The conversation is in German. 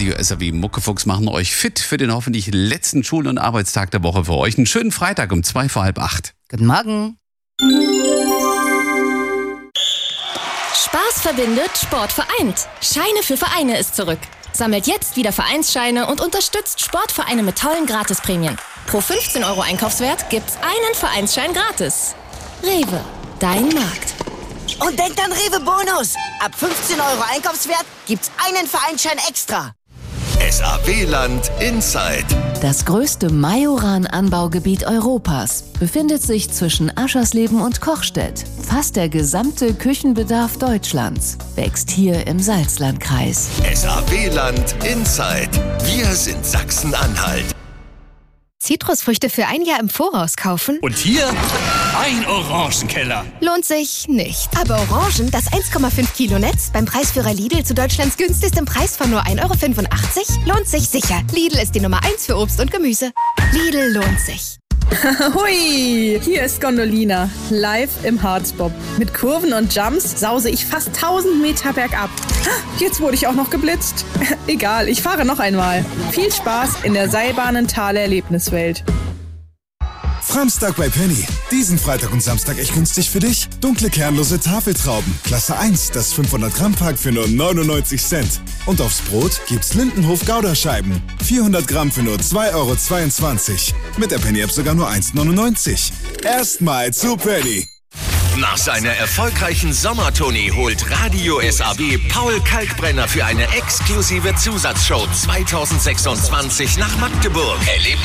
Radio SAW Muckefuchs machen euch fit für den hoffentlich letzten Schul- und Arbeitstag der Woche für euch. Einen schönen Freitag um 7:45. Guten Morgen. Spaß verbindet, Sport vereint. Scheine für Vereine ist zurück. Sammelt jetzt wieder Vereinsscheine und unterstützt Sportvereine mit tollen Gratisprämien. Pro 15 € Einkaufswert gibt's einen Vereinsschein gratis. Rewe, dein Markt. Und denkt an Rewe Bonus. Ab 15 € Einkaufswert gibt's einen Vereinsschein extra. SAW-Land Inside. Das größte Majoran-Anbaugebiet Europas befindet sich zwischen Aschersleben und Kochstedt. Fast der gesamte Küchenbedarf Deutschlands wächst hier im Salzlandkreis. SAW-Land Inside. Wir sind Sachsen-Anhalt. Zitrusfrüchte für ein Jahr im Voraus kaufen? Und hier ein Orangenkeller. Lohnt sich nicht. Aber Orangen, das 1,5 Kilo Netz beim Preisführer Lidl zu Deutschlands günstigstem Preis von nur 1,85 € lohnt sich sicher. Lidl ist die Nummer 1 für Obst und Gemüse. Lidl lohnt sich. Hui, hier ist Gondolina, live im Harzbob. Mit Kurven und Jumps sause ich fast 1000 Meter bergab. Jetzt wurde ich auch noch geblitzt. Egal, ich fahre noch einmal. Viel Spaß in der Seilbahnentaler Erlebniswelt. Framstag bei Penny. Diesen Freitag und Samstag echt günstig für dich. Dunkle kernlose Tafeltrauben. Klasse 1, das 500 Gramm Pack für nur 99 Cent. Und aufs Brot gibt's Lindenhof Gouda-Scheiben. 400 Gramm für nur 2,22 €. Mit der Penny-App sogar nur 1,99 €. Erstmal zu Penny. Nach seiner erfolgreichen Sommertournee holt Radio SAW Paul Kalkbrenner für eine exklusive Zusatzshow 2026 nach Magdeburg.